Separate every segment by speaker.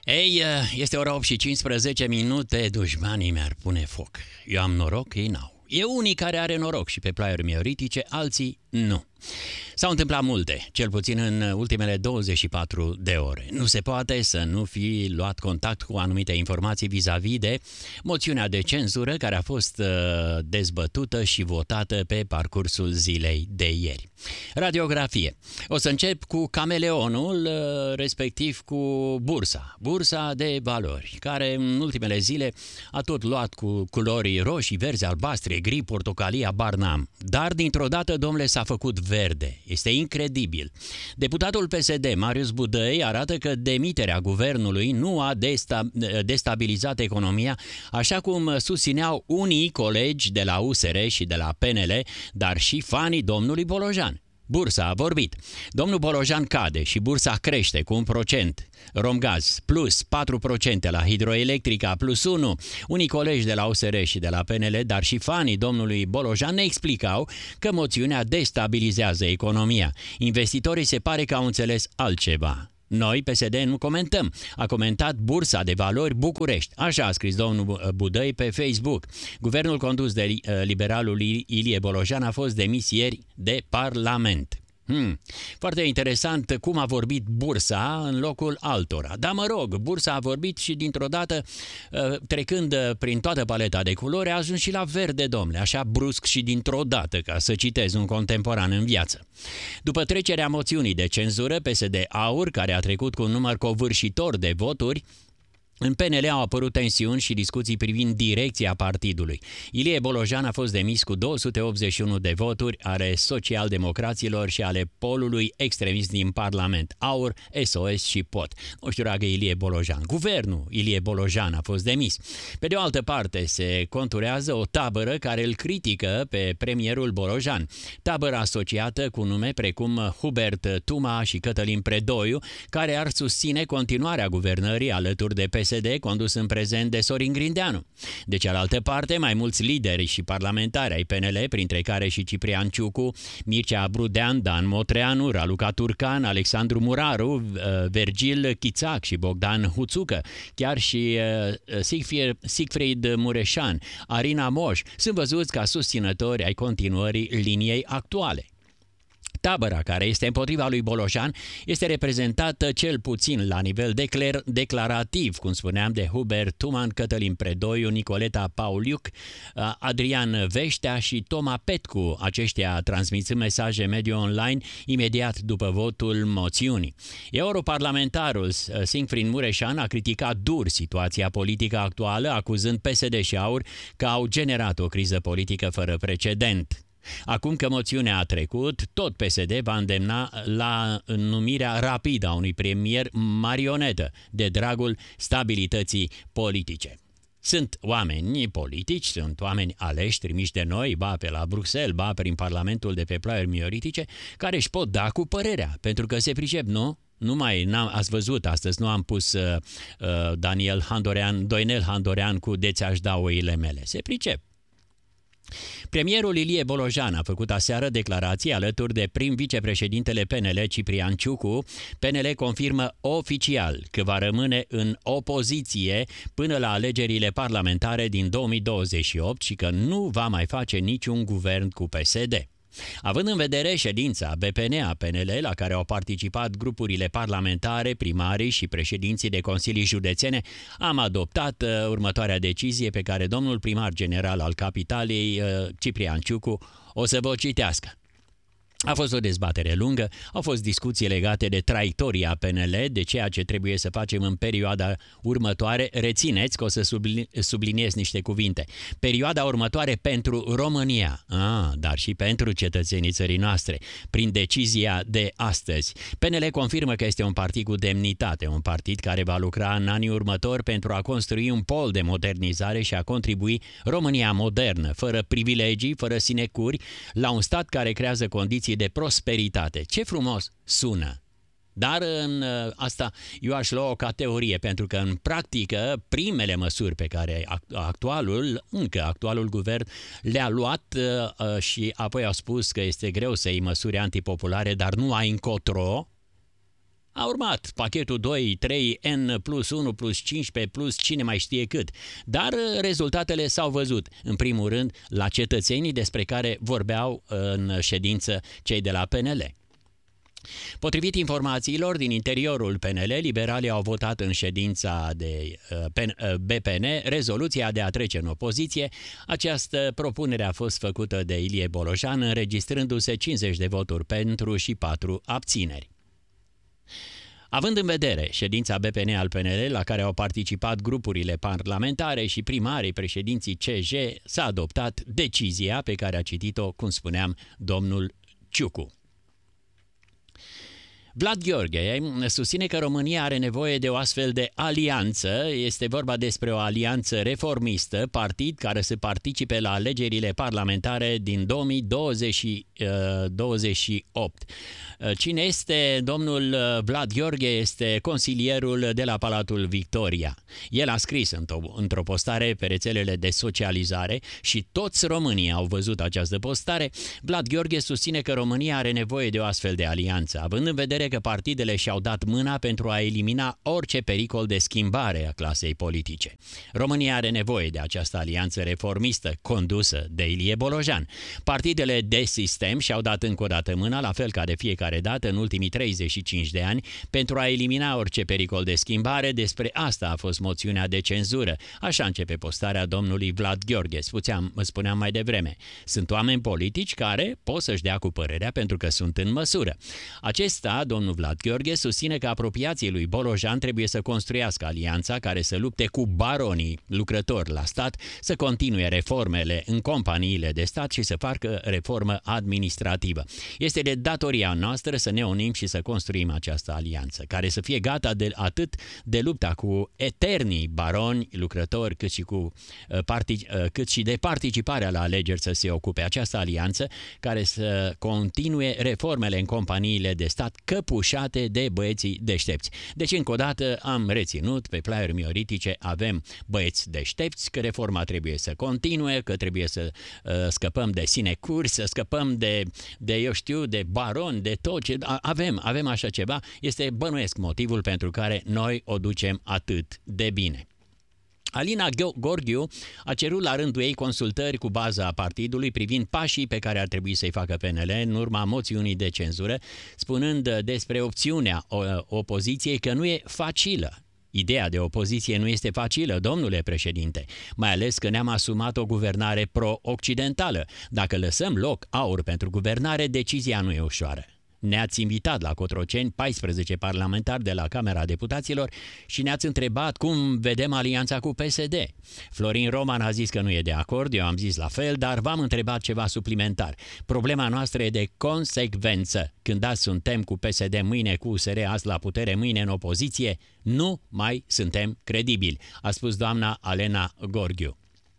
Speaker 1: Ei, este ora 8 și 15 minute, dușmanii mi-ar pune foc. Eu am noroc, ei n-au. E unii care are noroc și pe plaiuri mioritice, alții nu. S-au întâmplat multe, cel puțin în ultimele 24 de ore. Nu se poate să nu fi luat contact cu anumite informații vis-a-vis de moțiunea de cenzură care a fost dezbătută și votată pe parcursul zilei de ieri. Radiografie. O să încep cu cameleonul, respectiv cu bursa de valori, care în ultimele zile a tot luat cu culori roșii, verzi, albastre, gri, portocalii, habar n-am. Dar dintr-o dată, domnule, s-a făcut verde. Este incredibil. Deputatul PSD, Marius Budăi, arată că demiterea guvernului nu a destabilizat economia, așa cum susțineau unii colegi de la USR și de la PNL, dar și fanii domnului Bolojan. Bursa a vorbit. Domnul Bolojan cade și bursa crește cu 1%. Romgaz plus 4%, la Hidroelectrica plus 1. Unii colegi de la USR și de la PNL, dar și fanii domnului Bolojan ne explicau că moțiunea destabilizează economia. Investitorii se pare că au înțeles altceva. Noi, PSD, nu comentăm. A comentat Bursa de Valori București. Așa a scris domnul Budăi pe Facebook. Guvernul condus de liberalul Ilie Bolojan a fost demis ieri de Parlament. Foarte interesant cum a vorbit bursa în locul altora. Dar mă rog, bursa a vorbit și dintr-o dată, trecând prin toată paleta de culori, a ajuns și la verde, domnule, așa brusc și dintr-o dată, ca să citez un contemporan în viață. După trecerea moțiunii de cenzură, PSD Aur, care a trecut cu un număr covârșitor de voturi, în PNL au apărut tensiuni și discuții privind direcția partidului. Ilie Bolojan a fost demis cu 281 de voturi ale socialdemocraților și ale polului extremist din Parlament, Aur, SOS și POT. Nu știu dacă Ilie Bolojan. Guvernul Ilie Bolojan a fost demis. Pe de o altă parte, se conturează o tabără care îl critică pe premierul Bolojan. Tabără asociată cu nume precum Hubert Tuma și Cătălin Predoiu, care ar susține continuarea guvernării alături de PSD, condus în prezent de Sorin Grindeanu. De cealaltă parte, mai mulți lideri și parlamentari ai PNL, printre care și Ciprian Ciucu, Mircea Brudean, Dan Motreanu, Raluca Turcan, Alexandru Muraru, Vergil Chițac și Bogdan Huțucă, chiar și Siegfried Mureșan, Arina Moș, sunt văzuți ca susținători ai continuării liniei actuale. Tabăra care este împotriva lui Bolojan este reprezentată cel puțin la nivel declarativ, cum spuneam, de Hubert Tuman, Cătălin Predoiu, Nicoleta Pauliuc, Adrian Veștea și Toma Petcu, aceștia transmițând mesaje mediu online imediat după votul moțiunii. Europarlamentarul Siegfried Mureșan a criticat dur situația politică actuală, acuzând PSD și Aur că au generat o criză politică fără precedent. Acum că moțiunea a trecut, tot PSD va îndemna la numirea rapidă a unui premier marionetă de dragul stabilității politice. Sunt oameni politici, sunt oameni aleși, trimiși de noi, ba pe la Bruxelles, ba prin Parlamentul de pe plaiuri mioritice, care își pot da cu părerea, pentru că se pricep, nu? Ați văzut, astăzi nu am pus Doinel Handorean cu de ți-aș da oile mele. Se pricep. Premierul Ilie Bolojan a făcut aseară declarații alături de prim vicepreședintele PNL Ciprian Ciucu. PNL confirmă oficial că va rămâne în opoziție până la alegerile parlamentare din 2028 și că nu va mai face niciun guvern cu PSD. Având în vedere ședința BPN-PNL la care au participat grupurile parlamentare, primarii și președinții de consilii județene, am adoptat următoarea decizie pe care domnul primar general al capitalei, Ciprian Ciucu, o să vă citească. A fost o dezbatere lungă, au fost discuții legate de traiectoria PNL, de ceea ce trebuie să facem în perioada următoare. Rețineți că o să subliniez niște cuvinte. Perioada următoare pentru România, dar și pentru cetățenii țării noastre, prin decizia de astăzi. PNL confirmă că este un partid cu demnitate, un partid care va lucra în anii următori pentru a construi un pol de modernizare și a contribui România modernă, fără privilegii, fără sinecuri, la un stat care creează condiții de prosperitate. Ce frumos sună! Dar în asta eu aș lua-o ca teorie, pentru că în practică primele măsuri pe care actualul guvern le-a luat și apoi au spus că este greu să iei măsuri antipopulare, dar nu ai încotro, A urmat pachetul 2, 3, N plus 1 plus 15 plus cine mai știe cât. Dar rezultatele s-au văzut, în primul rând, la cetățenii despre care vorbeau în ședință cei de la PNL. Potrivit informațiilor din interiorul PNL, liberalii au votat în ședința de BPN rezoluția de a trece în opoziție. Această propunere a fost făcută de Ilie Bolojan, înregistrându-se 50 de voturi pentru și 4 abțineri. Având în vedere ședința BPN al PNL, la care au participat grupurile parlamentare și primarii președinții CJ, s-a adoptat decizia pe care a citit-o, cum spuneam, domnul Ciucu. Vlad Gheorghe susține că România are nevoie de o astfel de alianță. Este vorba despre o alianță reformistă, partid care să participe la alegerile parlamentare din 2028. Cine este domnul Vlad Gheorghe? Este consilierul de la Palatul Victoria. El a scris într-o postare pe rețelele de socializare și toți românii au văzut această postare. Vlad Gheorghe susține că România are nevoie de o astfel de alianță, având în vedere că partidele și-au dat mâna pentru a elimina orice pericol de schimbare a clasei politice. România are nevoie de această alianță reformistă condusă de Ilie Bolojan. Partidele de sistem și-au dat încă o dată mâna, la fel ca de fiecare dată în ultimii 35 de ani, pentru a elimina orice pericol de schimbare. Despre asta a fost moțiunea de cenzură. Așa începe postarea domnului Vlad Gheorghe. Spuneam mai devreme. Sunt oameni politici care pot să-și dea cu părerea pentru că sunt în măsură. Acesta, domnul Vlad Gheorghe, susține că apropiații lui Bolojan trebuie să construiască alianța care să lupte cu baronii lucrători la stat, să continue reformele în companiile de stat și să facă reformă administrativă. Este de datoria noastră să ne unim și să construim această alianță, care să fie gata atât de lupta cu eternii baroni lucrători, cât și de participarea la alegeri să se ocupe. Această alianță care să continue reformele în companiile de stat căpușate de băieții deștepți. Deci, încă o dată, am reținut pe plaiuri mioritice, avem băieți deștepți, că reforma trebuie să continue, că trebuie să scăpăm de sinecuri, să scăpăm de baroni, de tot ce avem așa ceva. Este, bănuiesc, motivul pentru care noi o ducem atât de bine. Alina Gorghiu a cerut la rândul ei consultări cu baza partidului privind pașii pe care ar trebui să-i facă PNL în urma moțiunii de cenzură, spunând despre opțiunea opoziției că nu e facilă. Ideea de opoziție nu este facilă, domnule președinte, mai ales că ne-am asumat o guvernare pro-occidentală. Dacă lăsăm loc aur pentru guvernare, decizia nu e ușoară. Ne-ați invitat la Cotroceni 14 parlamentari de la Camera Deputaților și ne-ați întrebat cum vedem alianța cu PSD. Florin Roman a zis că nu e de acord, eu am zis la fel, dar v-am întrebat ceva suplimentar. Problema noastră e de consecvență. Când azi suntem cu PSD, mâine cu USR, azi la putere, mâine în opoziție, nu mai suntem credibili, a spus doamna Alina Gorghiu.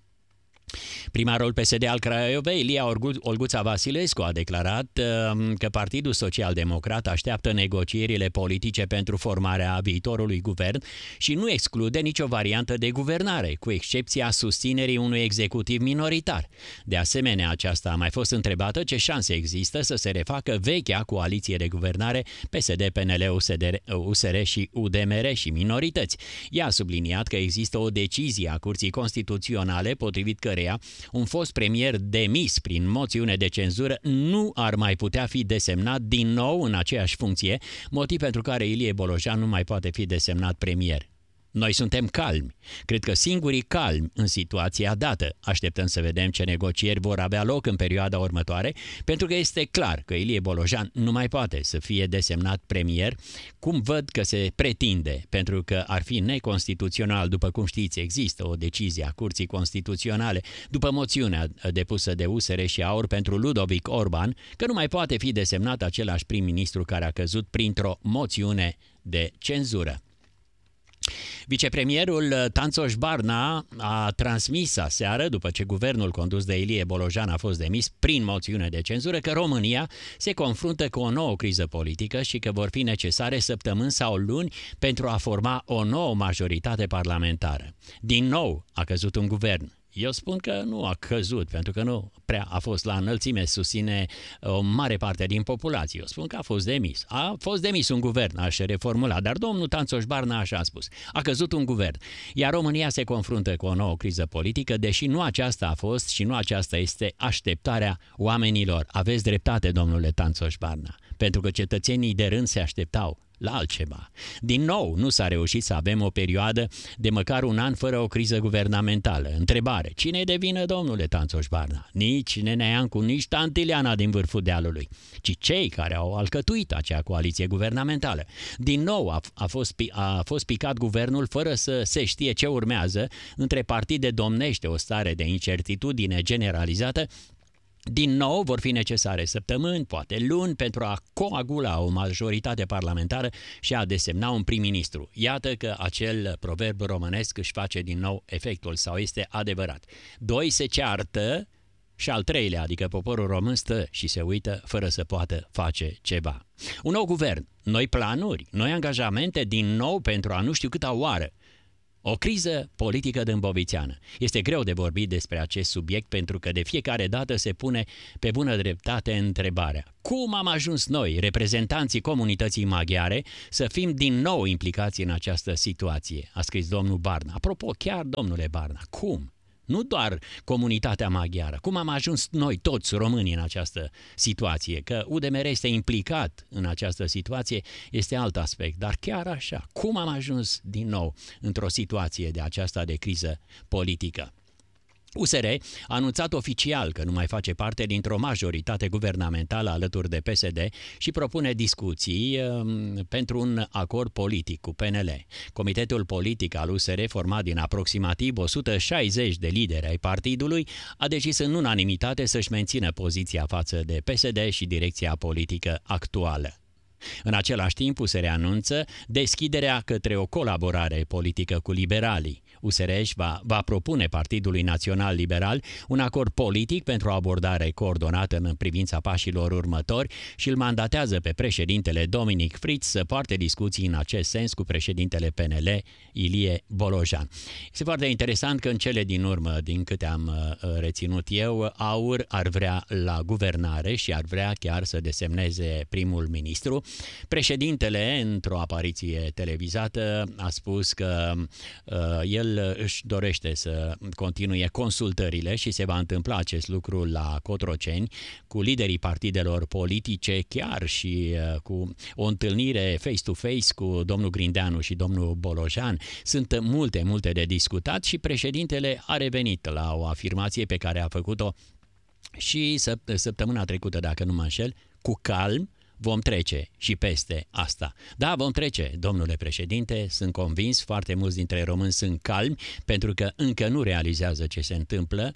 Speaker 1: Primarul PSD al Craiovei, Ilia Olguța Vasilescu, a declarat că Partidul Social-Democrat așteaptă negocierile politice pentru formarea viitorului guvern și nu exclude nicio variantă de guvernare, cu excepția susținerii unui executiv minoritar. De asemenea, aceasta a mai fost întrebată ce șanse există să se refacă vechea coaliție de guvernare PSD, PNL, USR și UDMR și minorități. Ea a subliniat că există o decizie a Curții Constituționale potrivit căreia un fost premier demis prin moțiune de cenzură nu ar mai putea fi desemnat din nou în aceeași funcție, motiv pentru care Ilie Bolojan nu mai poate fi desemnat premier. Noi suntem calmi. Cred că singurii calmi în situația dată. Așteptăm să vedem ce negocieri vor avea loc în perioada următoare, pentru că este clar că Ilie Bolojan nu mai poate să fie desemnat premier, cum văd că se pretinde, pentru că ar fi neconstituțional. După cum știți, există o decizie a Curții Constituționale, după moțiunea depusă de USR și AUR pentru Ludovic Orban, că nu mai poate fi desemnat același prim-ministru care a căzut printr-o moțiune de cenzură. Vicepremierul Tanțoș Barna a transmis aseară, după ce guvernul condus de Ilie Bolojan a fost demis prin moțiune de cenzură, că România se confruntă cu o nouă criză politică și că vor fi necesare săptămâni sau luni pentru a forma o nouă majoritate parlamentară. Din nou a căzut un guvern. Eu spun că nu a căzut, pentru că nu prea a fost la înălțime, susține o mare parte din populație. Eu spun că a fost demis. A fost demis un guvern, aș reformula, dar domnul Tanțoș Barna așa a spus. A căzut un guvern, iar România se confruntă cu o nouă criză politică, deși nu aceasta a fost și nu aceasta este așteptarea oamenilor. Aveți dreptate, domnule Tanțoș Barna, pentru că cetățenii de rând se așteptau la altceva. Din nou, nu s-a reușit să avem o perioadă de măcar un an fără o criză guvernamentală. Întrebare, cine e de vină, domnule Tanțoș Barna? Nici Nenea Iancu, nici Tantiliana din vârful dealului, ci cei care au alcătuit acea coaliție guvernamentală. Din nou a fost picat guvernul fără să se știe ce urmează. Între partide domnește o stare de incertitudine generalizată. Din nou vor fi necesare săptămâni, poate luni, pentru a coagula o majoritate parlamentară și a desemna un prim-ministru. Iată că acel proverb românesc își face din nou efectul, sau este adevărat. Doi se ceartă și al treilea, adică poporul român, stă și se uită fără să poată face ceva. Un nou guvern, noi planuri, noi angajamente, din nou pentru a nu știu câta oară. O criză politică dâmbovițeană. Este greu de vorbit despre acest subiect pentru că de fiecare dată se pune pe bună dreptate întrebarea: cum am ajuns noi, reprezentanții comunității maghiare, să fim din nou implicați în această situație? A scris domnul Barna. Apropo, chiar domnule Barna, cum? Nu doar comunitatea maghiară. Cum am ajuns noi toți românii în această situație? Că UDMR este implicat în această situație este alt aspect. Dar chiar așa, cum am ajuns din nou într-o situație de aceasta de criză politică? USR a anunțat oficial că nu mai face parte dintr-o majoritate guvernamentală alături de PSD și propune discuții pentru un acord politic cu PNL. Comitetul politic al USR, format din aproximativ 160 de lideri ai partidului, a decis în unanimitate să-și mențină poziția față de PSD și direcția politică actuală. În același timp, USR anunță deschiderea către o colaborare politică cu liberalii. USR va propune Partidului Național Liberal un acord politic pentru o abordare coordonată în privința pașilor următori și îl mandatează pe președintele Dominic Fritz să poarte discuții în acest sens cu președintele PNL, Ilie Bolojan. Este foarte interesant că în cele din urmă, din câte am reținut eu, AUR ar vrea la guvernare și ar vrea chiar să desemneze primul ministru. Președintele, într-o apariție televizată, a spus că el își dorește să continue consultările și se va întâmpla acest lucru la Cotroceni cu liderii partidelor politice, chiar și cu o întâlnire face-to-face cu domnul Grindeanu și domnul Bolojan. Sunt multe de discutat și președintele a revenit la o afirmație pe care a făcut-o și săptămâna trecută, dacă nu mă înșel, cu calm. Vom trece și peste asta. Da, vom trece, domnule președinte, sunt convins, foarte mulți dintre români sunt calmi pentru că încă nu realizează ce se întâmplă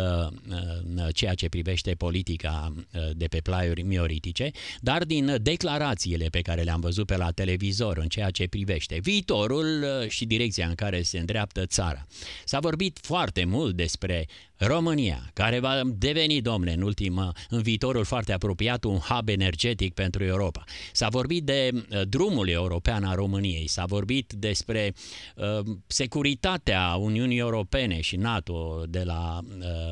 Speaker 1: ceea ce privește politica de pe plaiuri mioritice, dar din declarațiile pe care le-am văzut pe la televizor în ceea ce privește viitorul și direcția în care se îndreaptă țara. S-a vorbit foarte mult despre România, care va deveni, domne, în viitorul foarte apropiat, un hub energetic pentru Europa. S-a vorbit de drumul european a României, s-a vorbit despre securitatea Uniunii Europene și NATO de la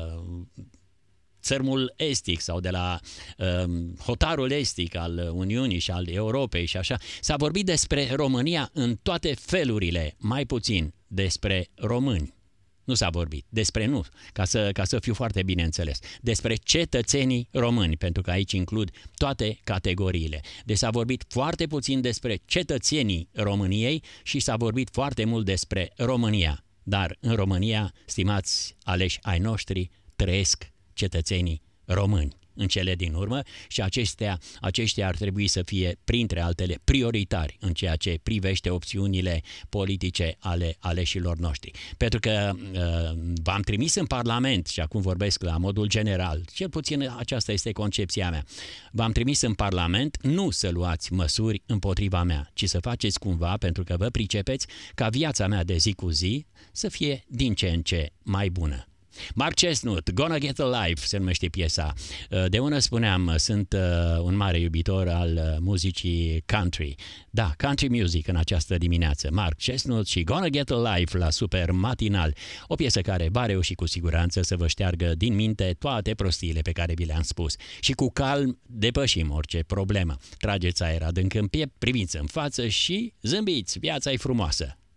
Speaker 1: țărmul estic sau de la hotarul estic al Uniunii și al Europei și așa. S-a vorbit despre România în toate felurile, mai puțin despre români. Nu s-a vorbit despre ca să fiu foarte bine înțeles, despre cetățenii români, pentru că aici includ toate categoriile. Deci s-a vorbit foarte puțin despre cetățenii României și s-a vorbit foarte mult despre România. Dar în România, stimați aleși ai noștri, trăiesc cetățenii români în cele din urmă și aceștia ar trebui să fie, printre altele, prioritari în ceea ce privește opțiunile politice ale aleșilor noștri. Pentru că v-am trimis în Parlament, și acum vorbesc la modul general, cel puțin aceasta este concepția mea, v-am trimis în Parlament nu să luați măsuri împotriva mea, ci să faceți cumva, pentru că vă pricepeți, ca viața mea de zi cu zi să fie din ce în ce mai bună. Mark Chestnut, Gonna Get Alive se numește piesa. De ună spuneam, sunt un mare iubitor al muzicii country. Da, country music în această dimineață. Mark Chestnut și Gonna Get Alive la Super Matinal. O piesă care va reuși cu siguranță să vă șteargă din minte toate prostiile pe care vi le-am spus. Și cu calm depășim orice problemă. Trageți aer adânc în piept, priviți în față și zâmbiți. Viața e frumoasă.